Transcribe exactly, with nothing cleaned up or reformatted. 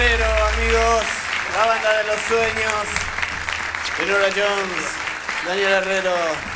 Herrero, amigos. La banda de los sueños. Nora Jones, Daniel Herrero.